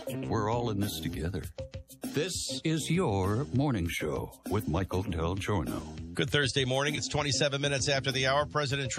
We're all in this together. This is your morning show with Michael Del Giorno. Good Thursday morning. It's 27 minutes after the hour. President